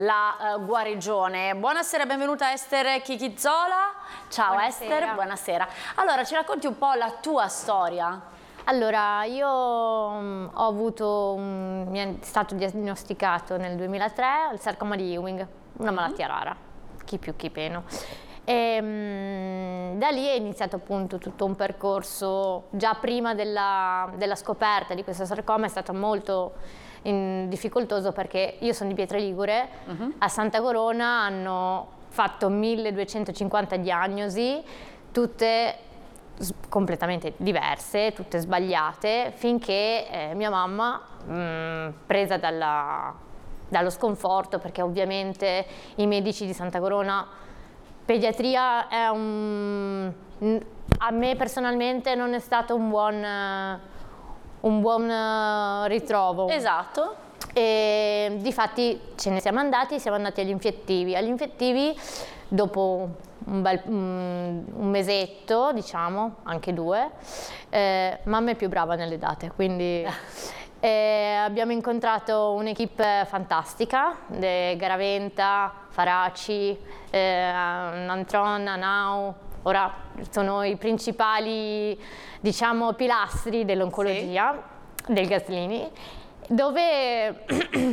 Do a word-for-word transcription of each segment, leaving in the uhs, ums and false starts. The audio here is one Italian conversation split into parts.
La uh, guarigione. Buonasera, benvenuta Ester Chichizzola. Ciao buonasera. Ester, buonasera. Allora, ci racconti un po' la tua storia? Allora, io um, ho avuto, um, mi è stato diagnosticato nel duemilatré il sarcoma di Ewing, una malattia mm-hmm. rara, chi più chi meno. E, um, da lì è iniziato appunto tutto un percorso, già prima della, della scoperta di questo sarcoma è stato molto in difficoltoso perché io sono di Pietraligure, uh-huh. a Santa Corona hanno fatto milleduecentocinquanta diagnosi, tutte completamente diverse, tutte sbagliate, finché eh, mia mamma, mh, presa dalla, dallo sconforto, perché ovviamente i medici di Santa Corona, pediatria è un, a me personalmente non è stato un buon... un buon uh, ritrovo. Esatto. E difatti ce ne siamo andati, siamo andati agli infettivi. Agli infettivi, dopo un, bel, um, un mesetto, diciamo, anche due, eh, mamma è più brava nelle date, quindi eh, abbiamo incontrato un'equipe fantastica, de Garaventa, Faraci, eh, Nantron, Anau. Ora sono i principali, diciamo, pilastri dell'oncologia, sì. del Gaslini, dove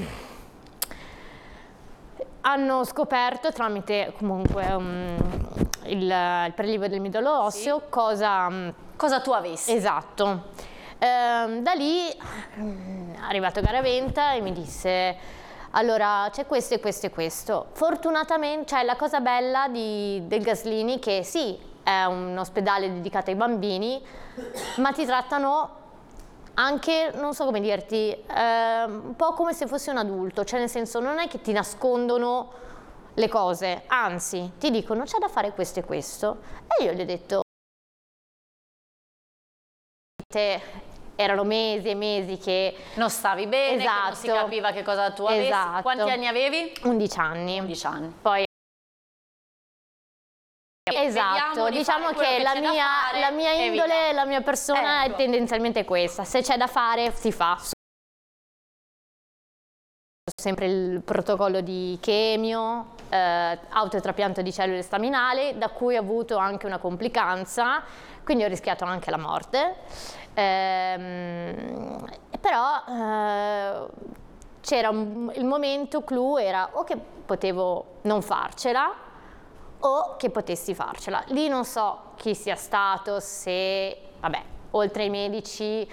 hanno scoperto tramite comunque um, il, il prelievo del midollo osseo, sì. cosa, cosa tu avessi. Esatto. Ehm, da lì è arrivato Garaventa e mi disse: allora c'è questo e questo e questo. Fortunatamente, cioè la cosa bella di, del Gaslini che sì, è un ospedale dedicato ai bambini, ma ti trattano anche, non so come dirti, eh, un po' come se fossi un adulto, cioè nel senso non è che ti nascondono le cose, anzi ti dicono c'è da fare questo e questo. E io gli ho detto, erano mesi e mesi che non stavi bene, esatto. che non si capiva che cosa tu avessi. Esatto. Quanti anni avevi? undici anni. undici anni. Poi esatto, di diciamo che, che la, mia, la mia indole, la mia persona ecco. è tendenzialmente questa, se c'è da fare si fa. Sempre il protocollo di chemio, eh, autotrapianto di cellule staminali, da cui ho avuto anche una complicanza, quindi ho rischiato anche la morte. Ehm, però eh, c'era un, il momento clou era o che potevo non farcela o che potessi farcela. Lì non so chi sia stato, se, vabbè, oltre ai medici,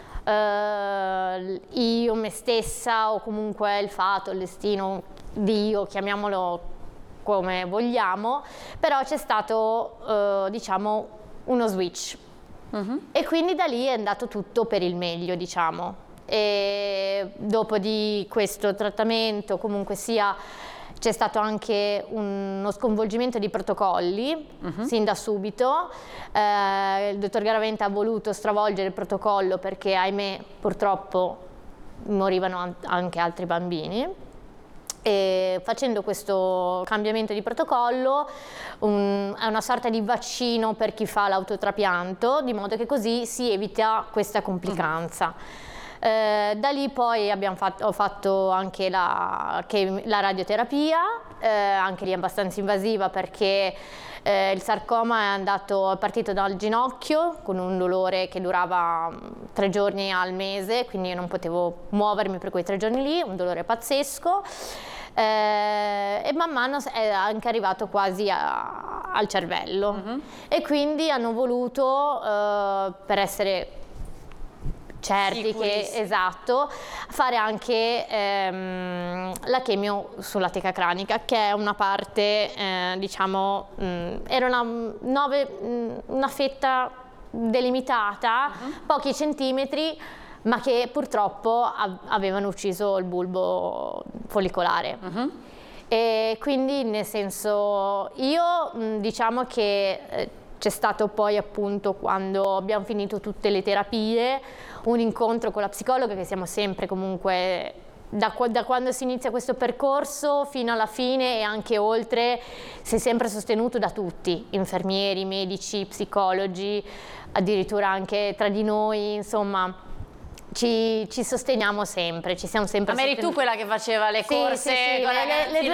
eh, io, me stessa o comunque il fato, il destino, Dio, chiamiamolo come vogliamo, però c'è stato, eh, diciamo, uno switch. Uh-huh. E quindi da lì è andato tutto per il meglio, diciamo. E dopo di questo trattamento, comunque sia, c'è stato anche uno sconvolgimento di protocolli, uh-huh. sin da subito. Eh, il dottor Garaventa ha voluto stravolgere il protocollo perché, ahimè, purtroppo morivano anche altri bambini. E facendo questo cambiamento di protocollo um, è una sorta di vaccino per chi fa l'autotrapianto, di modo che così si evita questa complicanza. Uh-huh. Eh, da lì poi abbiamo fatto, ho fatto anche la, che, la radioterapia, eh, anche lì abbastanza invasiva perché eh, il sarcoma è andato, è partito dal ginocchio con un dolore che durava tre giorni al mese, quindi io non potevo muovermi per quei tre giorni lì, un dolore pazzesco. Eh, e man mano è anche arrivato quasi a, al cervello. Uh-huh. E quindi hanno voluto, eh, per essere certi che, esatto, fare anche ehm, la chemio sulla teca cranica, che è una parte, eh, diciamo, mh, era una, nove, mh, una fetta delimitata, uh-huh. pochi centimetri, ma che purtroppo avevano ucciso il bulbo follicolare. Uh-huh. E quindi, nel senso, io diciamo che eh, c'è stato poi appunto, quando abbiamo finito tutte le terapie, un incontro con la psicologa, che siamo sempre comunque, da, da quando si inizia questo percorso fino alla fine e anche oltre, si è sempre sostenuto da tutti, infermieri, medici, psicologi, addirittura anche tra di noi, insomma. ci, ci sosteniamo sempre, ci siamo sempre Ma eri tu sostenuti. quella che faceva le Sì, corse sì, sì, con le, la le, le due